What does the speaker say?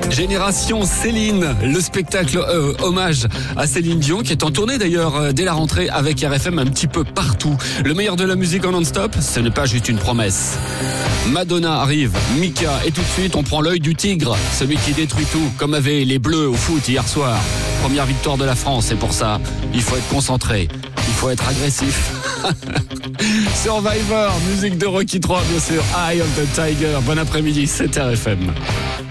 Génération Céline, le spectacle hommage à Céline Dion qui est en tournée d'ailleurs dès la rentrée avec RFM un petit peu partout. Le meilleur de la musique en non-stop, ce n'est pas juste une promesse. Madonna arrive, Mika, et tout de suite on prend l'œil du tigre, celui qui détruit tout, comme avaient les Bleus au foot hier soir. Première victoire de la France, et pour ça, il faut être concentré, il faut être agressif. Survivor, musique de Rocky 3 bien sûr, Eye of the Tiger. Bon après-midi, c'est RFM.